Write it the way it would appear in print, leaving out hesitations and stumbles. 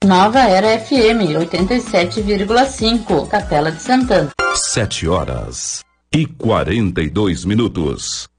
Nova Era FM 87,5, Capela de Santana. 7h42.